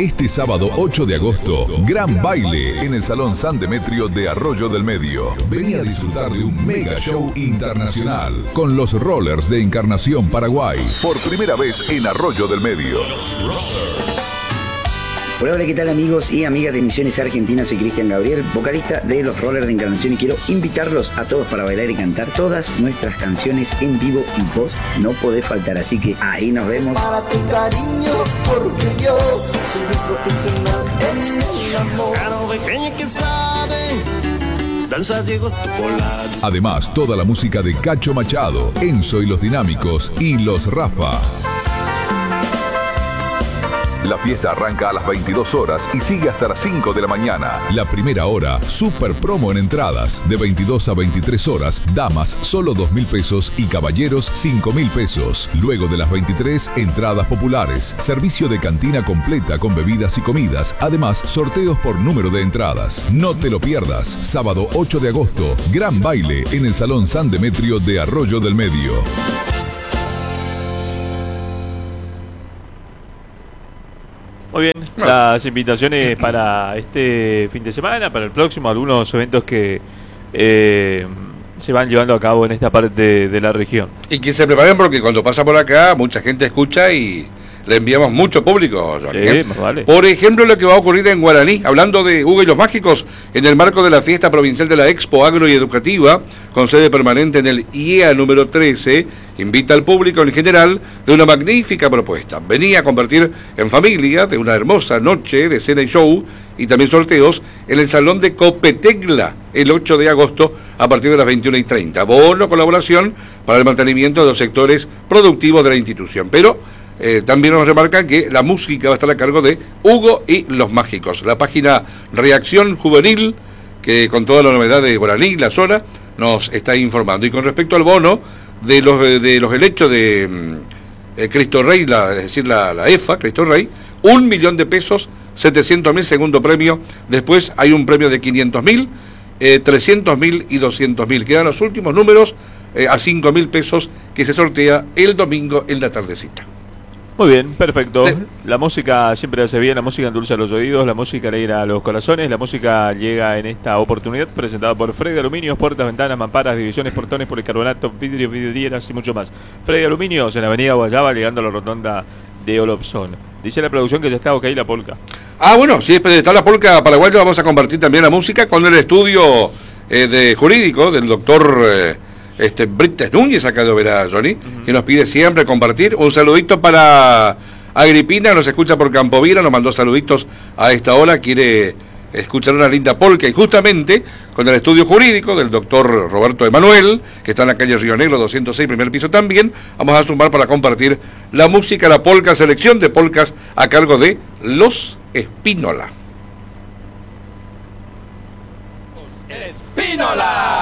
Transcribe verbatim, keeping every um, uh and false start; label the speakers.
Speaker 1: Este sábado ocho de agosto, gran baile en el Salón San Demetrio de Arroyo del Medio. Vení a disfrutar de un mega show internacional con los Rollers de Encarnación, Paraguay. Por primera vez en Arroyo del Medio.
Speaker 2: Hola, hola, ¿qué tal amigos y amigas de Misiones Argentinas? Soy Cristian Gabriel, vocalista de los Rollers de Encarnación, y quiero invitarlos a todos para bailar y cantar todas nuestras canciones en vivo, y vos no podés faltar, así que ahí nos vemos.
Speaker 3: Para tu cariño, porque yo soy un profesional en el amor. Claro, pequeña que sabe, danza llegó tu chocolate.
Speaker 1: Además, toda la música de Cacho Machado, Enzo y los Dinámicos y los Rafa. La fiesta arranca a las veintidós horas y sigue hasta las cinco de la mañana. La primera hora, super promo en entradas. De veintidós a veintitrés horas, damas solo dos mil pesos y caballeros cinco mil pesos. Luego de las veintitrés, entradas populares. Servicio de cantina completa con bebidas y comidas. Además, sorteos por número de entradas. No te lo pierdas. Sábado ocho de agosto, gran baile en el Salón San Demetrio de Arroyo del Medio.
Speaker 4: Muy bien, las invitaciones para este fin de semana, para el próximo, algunos eventos que eh, se van llevando a cabo en esta parte de la región.
Speaker 5: Y que se preparen porque cuando pasa por acá mucha gente escucha y le enviamos mucho público, Johnny.
Speaker 4: Sí, vale.
Speaker 5: Por ejemplo, lo que va a ocurrir en Guaraní, hablando de Hugo y los Mágicos, en el marco de la fiesta provincial de la Expo Agro y Educativa, con sede permanente en el I E A número trece, invita al público en general de una magnífica propuesta. Venía a convertir en familia de una hermosa noche de cena y show y también sorteos en el Salón de Copetegla el ocho de agosto a partir de las veintiuna y treinta. Bono, colaboración para el mantenimiento de los sectores productivos de la institución. Pero eh, también nos remarcan que la música va a estar a cargo de Hugo y los Mágicos. La página Reacción Juvenil, que con toda la novedad de Guaraní, la zona, nos está informando. Y con respecto al bono de los de los helechos de eh, Cristo Rey, la, es decir, la, la E F A, Cristo Rey, un millón de pesos, setecientos mil, segundo premio. Después hay un premio de quinientos mil, eh, trescientos mil y doscientos mil. Quedan los últimos números eh, a cinco mil pesos, que se sortea el domingo en la tardecita.
Speaker 4: Muy bien, perfecto.
Speaker 5: Sí.
Speaker 4: La música siempre hace bien, la música endulza los oídos, la música alegra los corazones. La música llega en esta oportunidad presentada por Freddy Aluminios, puertas, ventanas, mamparas, divisiones, portones, policarbonato, vidrios, vidrieras y mucho más. Freddy Aluminios en la avenida Guayaba, llegando a la rotonda de Olopzón. Dice la producción que ya está ok la polca.
Speaker 5: Ah, bueno, si está la polca paraguaya, vamos a compartir también la música con el estudio eh, de jurídico del doctor eh, este Brites Núñez, acá de verá, Johnny, uh-huh, que nos pide siempre compartir. Un saludito para Agripina, que nos escucha por Campovira, nos mandó saluditos a esta hora, quiere escuchar una linda polca, y justamente con el estudio jurídico del doctor Roberto Emanuel, que está en la calle Río Negro doscientos seis, primer piso también, vamos a sumar para compartir la música, la polca, selección de polcas a cargo de Los Espínola.
Speaker 6: Espínola.